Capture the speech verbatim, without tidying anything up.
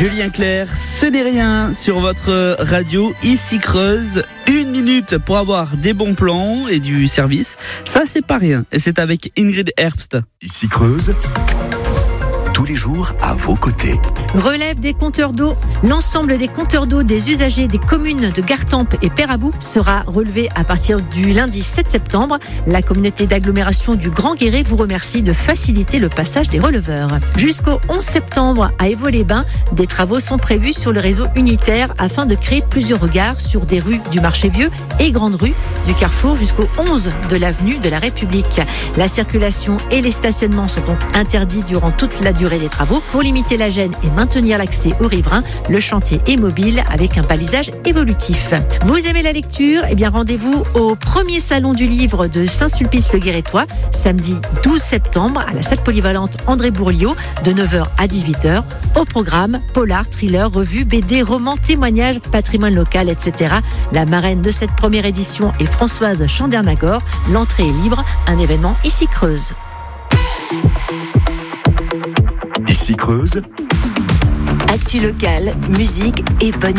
Julien Clerc, ce n'est rien sur votre radio, ici Creuse. Une minute pour avoir des bons plans et du service, ça c'est pas rien. Et c'est avec Ingrid Herbst. Ici Creuse, tous les jours à vos côtés. Relève des compteurs d'eau. L'ensemble des compteurs d'eau des usagers des communes de Gartempe et Pérabou sera relevé à partir du lundi sept septembre. La communauté d'agglomération du Grand Guéret vous remercie de faciliter le passage des releveurs. Jusqu'au onze septembre, à Évaux-les-Bains, des travaux sont prévus sur le réseau unitaire afin de créer plusieurs regards sur des rues du Marché Vieux et Grande Rue, du Carrefour jusqu'au onze de l'avenue de la République. La circulation et les stationnements sont donc interdits durant toute la durée des travaux. Pour limiter la gêne et maintenir l'accès aux riverains, le chantier est mobile avec un balisage évolutif. Vous aimez la lecture ? Eh bien, rendez-vous au premier salon du livre de Saint-Sulpice-le-Guérétois, samedi douze septembre, à la salle polyvalente André Bourliot, de neuf heures à dix-huit heures. Au programme, polar, thriller, revue, B D, romans, témoignages, patrimoine local, et cetera. La marraine de cette première édition est Françoise Chandernagor. L'entrée est libre, un événement ici Creuse. Ici Creuse, actu locale, musique et bonne